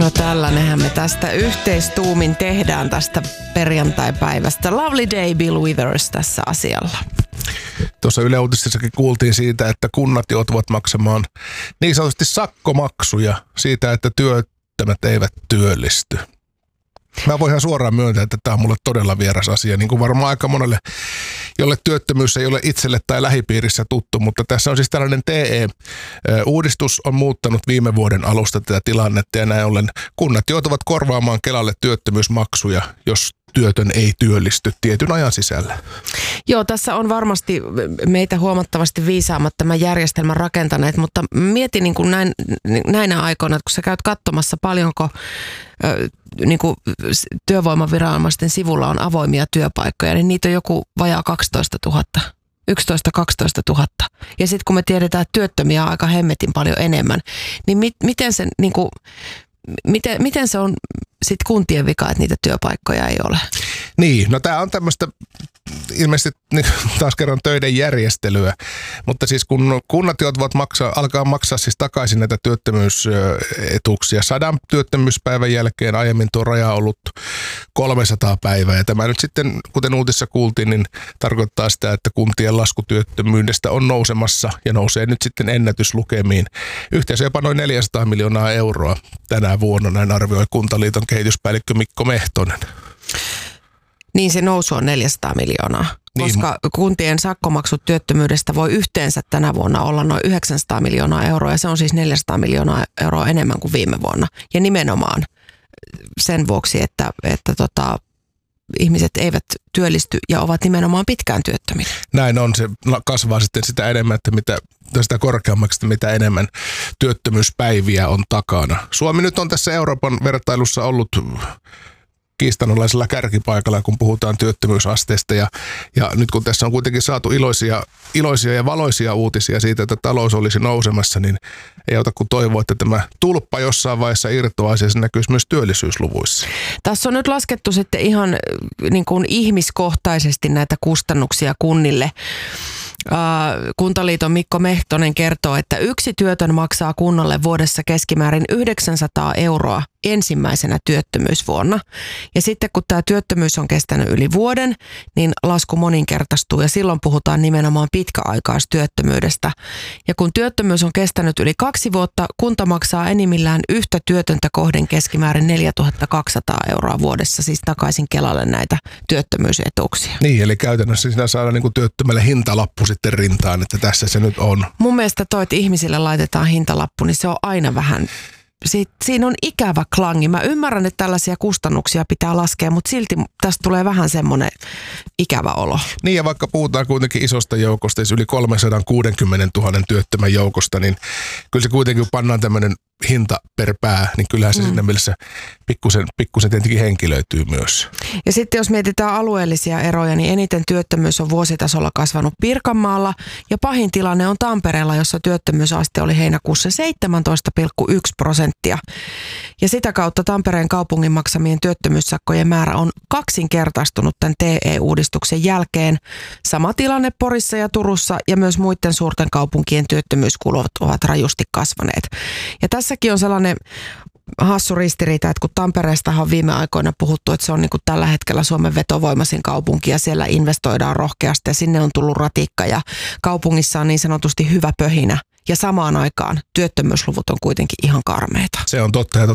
No tällainenhän me tästä yhteistuumin tehdään tästä perjantai-päivästä. Lovely day, Bill Withers tässä asialla. Tuossa Yle Uutisissakin kuultiin siitä, että kunnat joutuvat maksamaan niin sanotusti sakkomaksuja siitä, että työttömät eivät työllisty. Mä voin ihan suoraan myöntää, että tämä on mulle todella vieras asia, niin kuin varmaan aika monelle, jolle työttömyys ei ole itselle tai lähipiirissä tuttu, mutta tässä on siis tällainen TE-uudistus on muuttanut viime vuoden alusta tätä tilannetta ja näin ollen kunnat joutuvat korvaamaan Kelalle työttömyysmaksuja, jos työtön ei työllisty tietyn ajan sisällä. Joo, tässä on varmasti meitä huomattavasti viisaammat tämän järjestelmän rakentaneet, mutta mieti niin kuin näinä aikoina, että kun sä käyt katsomassa paljonko niin kuin työvoimaviranomaisten sivulla on avoimia työpaikkoja, niin niitä on joku vajaa 12 000. 11-12 000. Ja sitten kun me tiedetään, että työttömiä on aika hemmetin paljon enemmän, niin miten se niin kuin, miten se on sitten kuntien vika, että niitä työpaikkoja ei ole? Niin, no tämä on tämmöistä ilmeisesti taas kerran töiden järjestelyä, mutta siis kun kunnat joutuvat alkaa maksaa siis takaisin näitä työttömyysetuuksia 100 työttömyyspäivän jälkeen, aiemmin tuo raja on ollut 300 päivää ja tämä nyt sitten, kuten uutissa kuultiin, niin tarkoittaa sitä, että kuntien laskutyöttömyydestä on nousemassa ja nousee nyt sitten ennätyslukemiin. Yhteensä jopa noin 400 miljoonaa euroa tänä vuonna, näin arvioi Kuntaliiton kehityspäällikkö Mikko Mehtonen. Niin se nousu on 400 miljoonaa, koska kuntien sakkomaksut työttömyydestä voi yhteensä tänä vuonna olla noin 900 miljoonaa euroa ja se on siis 400 miljoonaa euroa enemmän kuin viime vuonna. Ja nimenomaan sen vuoksi, että ihmiset eivät työllisty ja ovat nimenomaan pitkään työttömiä. Näin on, se kasvaa sitten sitä enemmän, sitä korkeammaksi, että mitä enemmän työttömyyspäiviä on takana. Suomi nyt on tässä Euroopan vertailussa ollut kiistanalaisella kärkipaikalla, kun puhutaan työttömyysasteesta ja nyt kun tässä on kuitenkin saatu iloisia ja valoisia uutisia siitä, että talous olisi nousemassa, niin ei auta kuin toivoa, että tämä tulppa jossain vaiheessa irtoaisi ja se näkyisi myös työllisyysluvuissa. Tässä on nyt laskettu sitten ihan niin kuin ihmiskohtaisesti näitä kustannuksia kunnille. Kuntaliiton Mikko Mehtonen kertoo, että yksi työtön maksaa kunnalle vuodessa keskimäärin 900 euroa ensimmäisenä työttömyysvuonna. Ja sitten kun tämä työttömyys on kestänyt yli vuoden, niin lasku moninkertaistuu ja silloin puhutaan nimenomaan pitkäaikaistyöttömyydestä. Ja kun työttömyys on kestänyt yli 2 vuotta, kunta maksaa enimmillään yhtä työtöntä kohden keskimäärin 4 200 euroa vuodessa, siis takaisin Kelalle näitä työttömyysetuuksia. Niin, eli käytännössä siinä saadaan niin kuin työttömälle hintalappu sitten rintaan, että tässä se nyt on. Mun mielestä toi, että ihmisille laitetaan hintalappu, niin se on aina vähän, siinä on ikävä klangi. Mä ymmärrän, että tällaisia kustannuksia pitää laskea, mutta silti tästä tulee vähän semmoinen ikävä olo. Niin ja vaikka puhutaan kuitenkin isosta joukosta, siis yli 360 000 työttömän joukosta, niin kyllä se kuitenkin, kun pannaan tämmöinen hinta per pää, niin kyllähän se siinä mielessä pikkusen tietenkin henkilöityy myös. Ja sitten jos mietitään alueellisia eroja, niin eniten työttömyys on vuositasolla kasvanut Pirkanmaalla ja pahin tilanne on Tampereella, jossa työttömyysaste oli heinäkuussa 17,1%. Ja sitä kautta Tampereen kaupungin maksamien työttömyyssakkojen määrä on kaksinkertaistunut tämän TE-uudistuksen jälkeen. Sama tilanne Porissa ja Turussa ja myös muiden suurten kaupunkien työttömyyskulut ovat rajusti kasvaneet. Ja tässäkin on sellainen hassu ristiriita, että kun Tampereestahan on viime aikoina puhuttu, että se on niin kuin tällä hetkellä Suomen vetovoimaisin kaupunki ja siellä investoidaan rohkeasti ja sinne on tullut ratikka ja kaupungissa on niin sanotusti hyvä pöhinä. Ja samaan aikaan työttömyysluvut on kuitenkin ihan karmeita. Se on totta ja